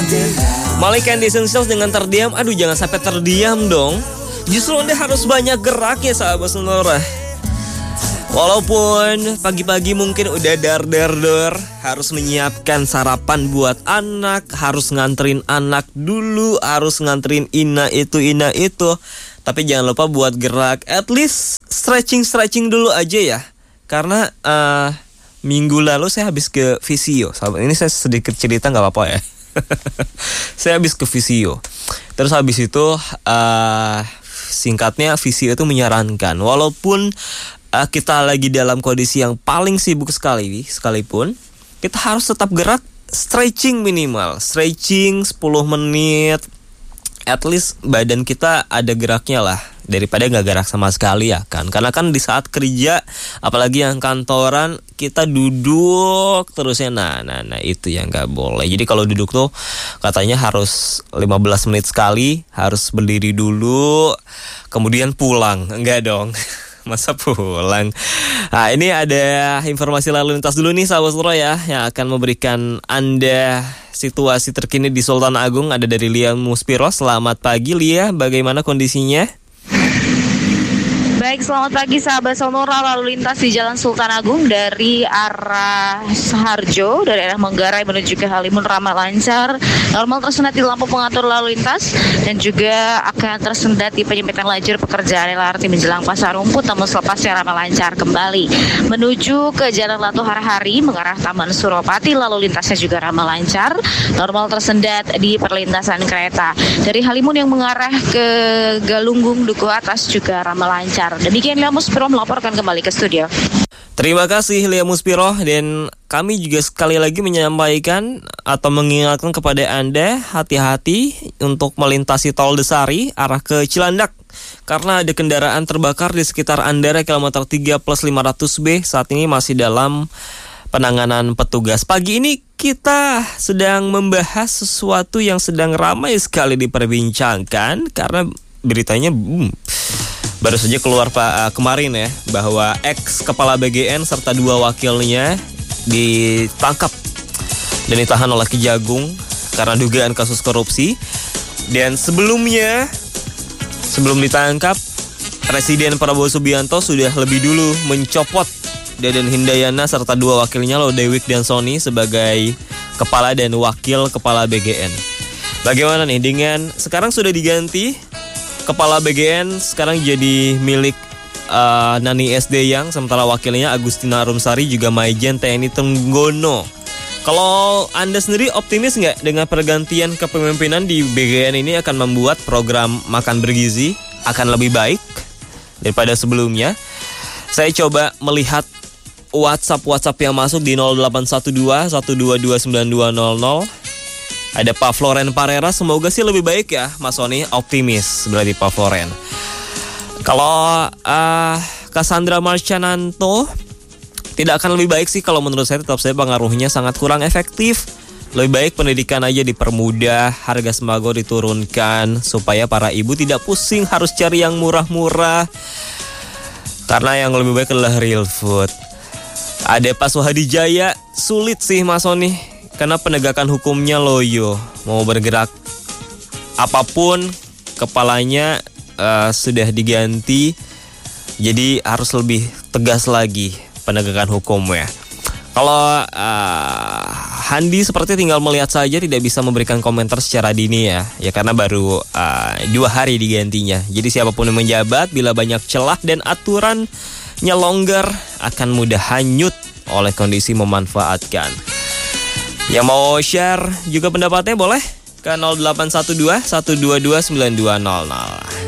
Malik and the Essentials dengan terdiam. Aduh, jangan sampai terdiam dong. Justru Anda harus banyak gerak ya sahabat Sonora. Walaupun pagi-pagi mungkin udah dar, harus menyiapkan sarapan buat anak, harus nganterin anak dulu, harus nganterin ina itu. Tapi jangan lupa buat gerak, at least stretching dulu aja ya. Karena minggu lalu saya habis ke fisio. Sahabat, ini saya sedikit cerita gak apa-apa ya. Saya habis ke fisio. Terus habis itu singkatnya fisio itu menyarankan, walaupun kita lagi dalam kondisi yang paling sibuk sekalipun, kita harus tetap gerak, stretching minimal. Stretching 10 menit. At least badan kita ada geraknya lah, daripada gak gerak sama sekali ya kan. Karena kan di saat kerja, apalagi yang kantoran, kita duduk terusnya. Nah itu yang gak boleh. Jadi kalau duduk tuh katanya harus 15 menit sekali, harus berdiri dulu, kemudian pulang. Enggak dong. Masa pulang. Nah, ini ada informasi lalu lintas dulu nih sahabat Sonora ya, yang akan memberikan Anda situasi terkini di Sultan Agung. Ada dari Lia Muspiro. Selamat pagi Lia, bagaimana kondisinya? Baik, selamat pagi sahabat Sonora. Lalu lintas di Jalan Sultan Agung dari arah Saharjo, dari arah Manggarai menuju ke Halimun ramai lancar. Normal tersendat di lampu pengatur lalu lintas dan juga akan tersendat di penyempitan lajur pekerjaan LRT menjelang Pasar Rumput, namun selepasnya ramai lancar kembali. Menuju ke Jalan Latu Harahari mengarah Taman Suropati, lalu lintasnya juga ramai lancar. Normal tersendat di perlintasan kereta. Dari Halimun yang mengarah ke Galunggung Duku Atas juga ramai lancar. Demikian Lia Muspiro melaporkan kembali ke studio. Terima kasih Lia Muspiro, dan kami juga sekali lagi menyampaikan atau mengingatkan kepada Anda hati-hati untuk melintasi Tol Desari arah ke Cilandak, karena ada kendaraan terbakar di sekitar Andara kilometer 3+500B. Saat ini masih dalam penanganan petugas. Pagi ini kita sedang membahas sesuatu yang sedang ramai sekali diperbincangkan, karena beritanya baru saja keluar kemarin ya, bahwa ex kepala BGN serta 2 wakilnya ditangkap dan ditahan oleh Kejagung karena dugaan kasus korupsi. Dan sebelum ditangkap, Presiden Prabowo Subianto sudah lebih dulu mencopot Deden Hindayana serta 2 wakilnya Lodewijk dan Sony sebagai kepala dan wakil kepala BGN. Bagaimana nih dengan sekarang sudah diganti? Kepala BGN sekarang jadi milik Nani SD Yang, sementara wakilnya Agustina Arumsari juga Maijen TNI Tenggono. Kalau Anda sendiri optimis nggak dengan pergantian kepemimpinan di BGN ini akan membuat program makan bergizi akan lebih baik daripada sebelumnya? Saya coba melihat WhatsApp yang masuk di 0812 122 9200. Ada Pak Floren Parera, semoga sih lebih baik ya Mas Sony, optimis berarti Pak Floren. Kalau Cassandra Marcananto, tidak akan lebih baik sih kalau menurut saya, tetap saya pengaruhnya sangat kurang efektif. Lebih baik pendidikan aja dipermudah, harga sembako diturunkan supaya para ibu tidak pusing harus cari yang murah-murah, karena yang lebih baik adalah real food. Ada Pak Suhadi Jaya, sulit sih Mas Sony, karena penegakan hukumnya loyo, mau bergerak apapun kepalanya sudah diganti, jadi harus lebih tegas lagi penegakan hukumnya. Kalau Handi seperti tinggal melihat saja, tidak bisa memberikan komentar secara dini ya karena baru 2 hari digantinya. Jadi siapapun yang menjabat, bila banyak celah dan aturannya longgar, akan mudah hanyut oleh kondisi memanfaatkan. Yang mau share juga pendapatnya boleh ke 0812 122 9200.